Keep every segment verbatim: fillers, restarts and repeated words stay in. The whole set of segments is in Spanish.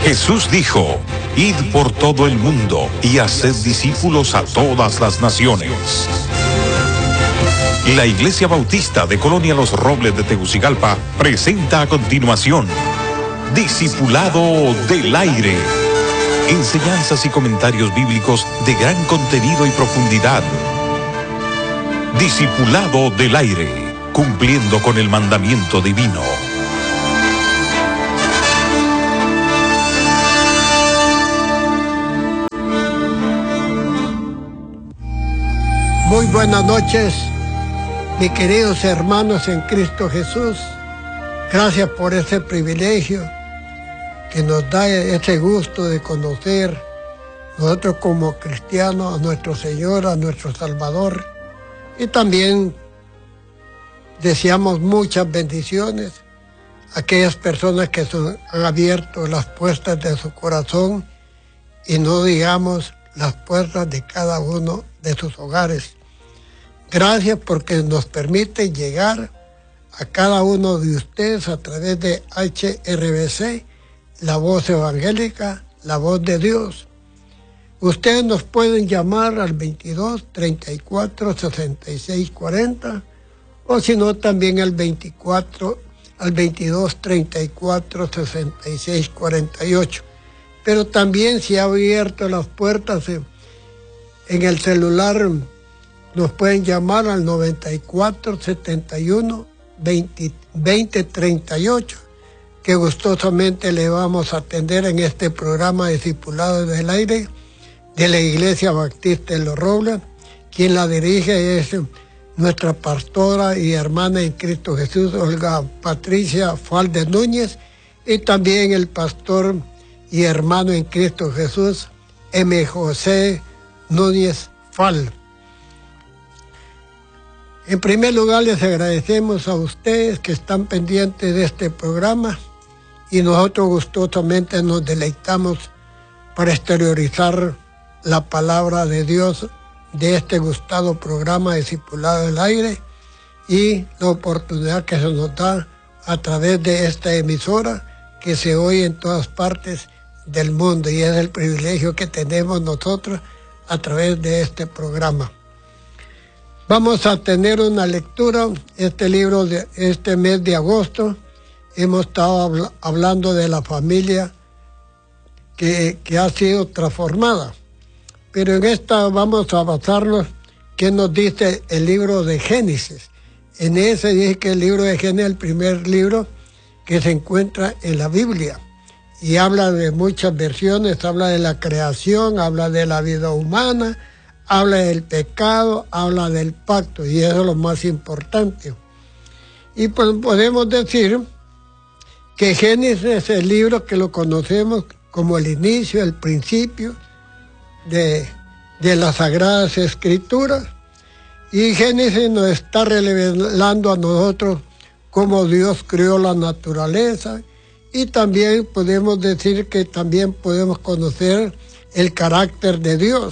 Jesús dijo: id por todo el mundo y haced discípulos a todas las naciones. La Iglesia Bautista de Colonia Los Robles de Tegucigalpa presenta a continuación Discipulado del Aire. Enseñanzas y comentarios bíblicos de gran contenido y profundidad. Discipulado del Aire, cumpliendo con el mandamiento divino. Muy buenas noches, mis queridos hermanos en Cristo Jesús. Gracias por ese privilegio que nos da ese gusto de conocer nosotros como cristianos a nuestro Señor, a nuestro Salvador. Y también deseamos muchas bendiciones a aquellas personas que son, han abierto las puertas de su corazón y no digamos las puertas de cada uno de sus hogares. Gracias porque nos permite llegar a cada uno de ustedes a través de H R B C, la voz evangélica, la voz de Dios. Ustedes nos pueden llamar al veintidós, treinta y cuatro, sesenta y seis, cuarenta, o si no también al veinticuatro, al veintidós, treinta y cuatro, sesenta y seis, cuarenta y ocho. Pero también se ha abierto las puertas en, en el celular. Nos pueden llamar al noventa y cuatro, setenta y uno, veinte, veinte, treinta y ocho, que gustosamente le vamos a atender en este programa Discipulado del Aire de la Iglesia Bautista de Los Robles. Quien la dirige es nuestra pastora y hermana en Cristo Jesús, Olga Patricia Faldes Núñez, y también el pastor y hermano en Cristo Jesús, M. José Núñez Fal. En primer lugar, les agradecemos a ustedes que están pendientes de este programa y nosotros gustosamente nos deleitamos para exteriorizar la palabra de Dios de este gustado programa Discipulado del Aire y la oportunidad que se nos da a través de esta emisora que se oye en todas partes del mundo, y es el privilegio que tenemos nosotros a través de este programa. Vamos a tener una lectura, este libro de este mes de agosto. Hemos estado habl- hablando de la familia que, que ha sido transformada. Pero en esta vamos a basarnos qué nos dice el libro de Génesis. En ese dice que el libro de Génesis es el primer libro que se encuentra en la Biblia. Y habla de muchas versiones, habla de la creación, habla de la vida humana, habla del pecado, habla del pacto, y eso es lo más importante. Y pues podemos decir que Génesis es el libro que lo conocemos como el inicio, el principio de, de las Sagradas Escrituras. Y Génesis nos está revelando a nosotros cómo Dios creó la naturaleza, y también podemos decir que también podemos conocer el carácter de Dios.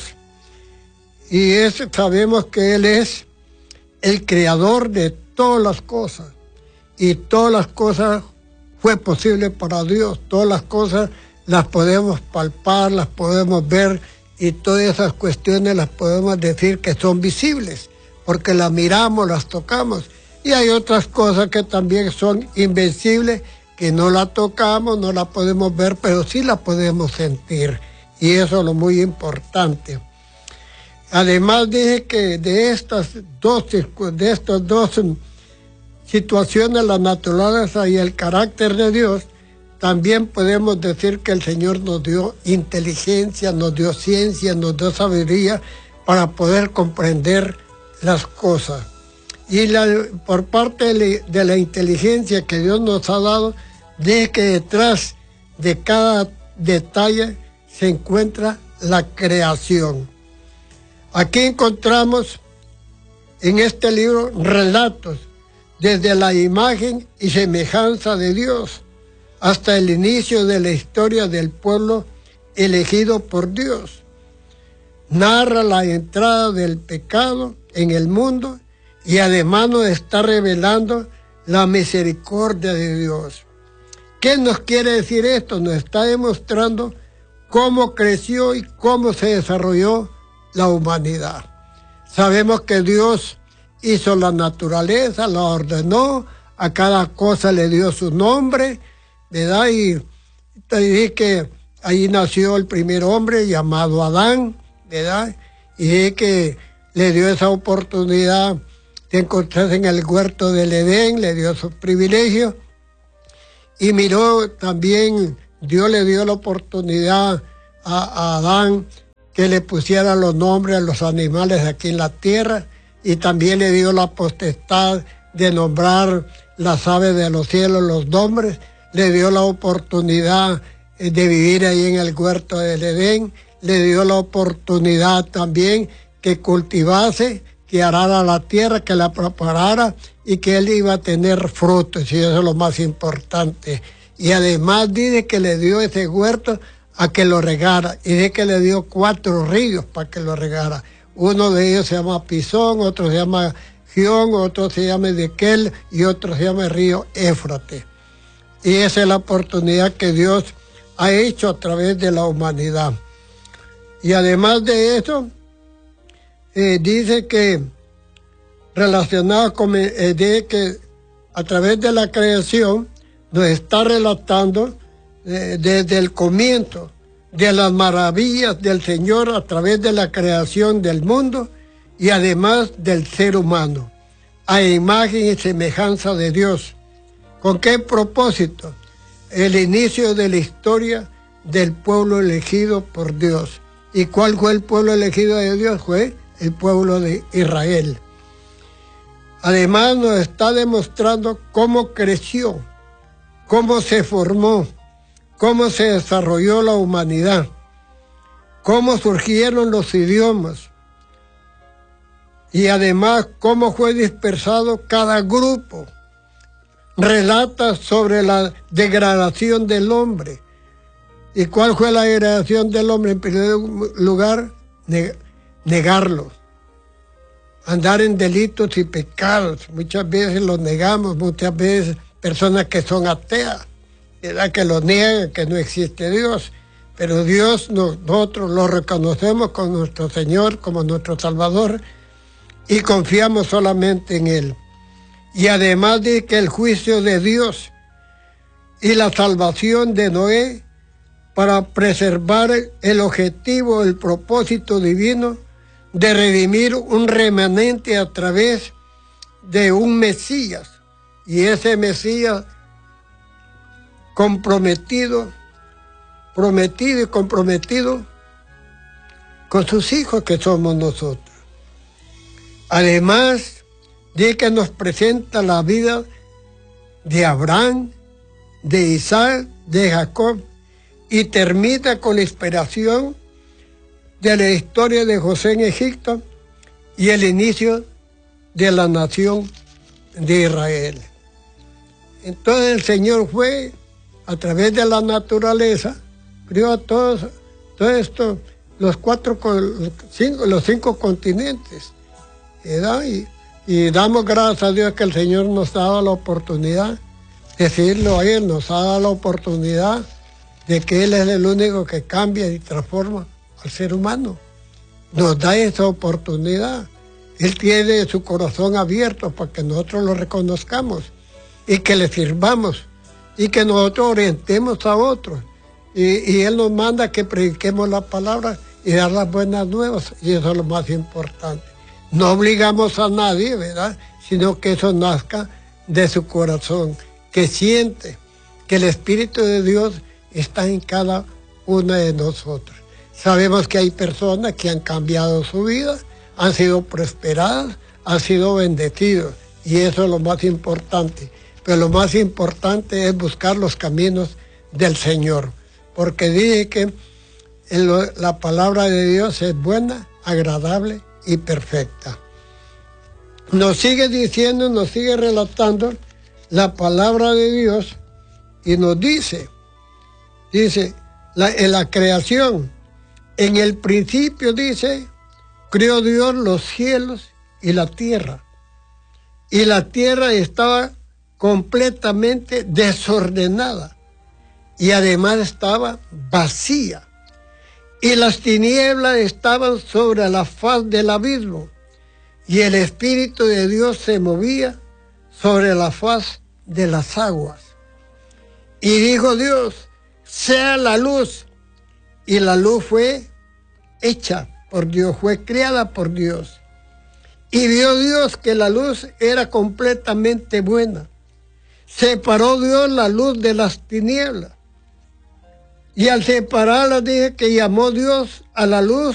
Y es, sabemos que Él es el creador de todas las cosas. Y todas las cosas fue posible para Dios. Todas las cosas las podemos palpar, las podemos ver, y todas esas cuestiones las podemos decir que son visibles, porque las miramos, las tocamos. Y hay otras cosas que también son invisibles, que no las tocamos, no las podemos ver, pero sí las podemos sentir. Y eso es lo muy importante. Además dije que de estas dos, de estas dos situaciones, la naturaleza y el carácter de Dios, también podemos decir que el Señor nos dio inteligencia, nos dio ciencia, nos dio sabiduría para poder comprender las cosas. Y la, por parte de la, de la inteligencia que Dios nos ha dado, dije que detrás de cada detalle se encuentra la creación. Aquí encontramos en este libro relatos desde la imagen y semejanza de Dios hasta el inicio de la historia del pueblo elegido por Dios. Narra la entrada del pecado en el mundo y además nos está revelando la misericordia de Dios. ¿Qué nos quiere decir esto? Nos está demostrando cómo creció y cómo se desarrolló la humanidad. Sabemos que Dios hizo la naturaleza, la ordenó, a cada cosa le dio su nombre, ¿verdad? Y te dije que ahí nació el primer hombre llamado Adán, ¿verdad? Y dije que le dio esa oportunidad de encontrarse en el huerto del Edén, le dio sus privilegios. Y miró también, Dios le dio la oportunidad a, a Adán que le pusiera los nombres a los animales aquí en la tierra, y también le dio la potestad de nombrar las aves de los cielos, los nombres. Le dio la oportunidad de vivir ahí en el huerto del Edén. Le dio la oportunidad también que cultivase, que arara la tierra, que la preparara y que él iba a tener frutos, y eso es lo más importante. Y además dice que le dio ese huerto a que lo regara, y dice que le dio cuatro ríos para que lo regara. Uno de ellos se llama Pisón, otro se llama Gión, otro se llama Ezequiel y otro se llama el río Éufrates. Y esa es la oportunidad que Dios ha hecho a través de la humanidad. Y además de eso, eh, dice que relacionado con eh, de que a través de la creación nos está relatando eh, desde el comienzo de las maravillas del Señor a través de la creación del mundo y además del ser humano, a imagen y semejanza de Dios. ¿Con qué propósito? El inicio de la historia del pueblo elegido por Dios. ¿Y cuál fue el pueblo elegido de Dios? Fue el pueblo de Israel. Además nos está demostrando cómo creció, cómo se formó, cómo se desarrolló la humanidad, cómo surgieron los idiomas y además cómo fue dispersado cada grupo. Relata sobre la degradación del hombre. ¿Y cuál fue la degradación del hombre? En primer lugar, negarlo. Andar en delitos y pecados. Muchas veces los negamos, muchas veces personas que son ateas, ¿verdad? Que lo niegan, que no existe Dios. Pero Dios, nosotros lo reconocemos como nuestro Señor, como nuestro Salvador, y confiamos solamente en Él. Y además de que el juicio de Dios y la salvación de Noé para preservar el objetivo, el propósito divino de redimir un remanente a través de un Mesías. Y ese Mesías comprometido, prometido y comprometido con sus hijos que somos nosotros. Además de que nos presenta la vida de Abraham, de Isaac, de Jacob, y termina con la inspiración de la historia de José en Egipto y el inicio de la nación de Israel. Entonces el Señor fue, a través de la naturaleza, crió a todos, todo esto, los cuatro, los cinco, los cinco continentes, ¿verdad? Y, y damos gracias a Dios que el Señor nos ha dado la oportunidad, decirlo a Él, nos ha dado la oportunidad de que Él es el único que cambia y transforma al ser humano. Nos da esa oportunidad. Él tiene su corazón abierto para que nosotros lo reconozcamos y que le sirvamos y que nosotros orientemos a otros. Y, y Él nos manda que prediquemos la palabra y dar las buenas nuevas, y eso es lo más importante. No obligamos a nadie, ¿verdad? Sino que eso nazca de su corazón, que siente que el Espíritu de Dios está en cada una de nosotros. Sabemos que hay personas que han cambiado su vida, han sido prosperadas, han sido bendecidos, y eso es lo más importante. Pero lo más importante es buscar los caminos del Señor, porque dice que la palabra de Dios es buena, agradable y perfecta. Nos sigue diciendo, nos sigue relatando la palabra de Dios y nos dice, dice, la, en la creación, en el principio dice, creó Dios los cielos y la tierra. Y la tierra estaba completamente desordenada, y además estaba vacía. Y las tinieblas estaban sobre la faz del abismo, y el Espíritu de Dios se movía sobre la faz de las aguas. Y dijo Dios, sea la luz. Y la luz fue hecha por Dios, fue creada por Dios. Y vio Dios que la luz era completamente buena. Separó Dios la luz de las tinieblas. Y al separarlas, dije que llamó Dios a la luz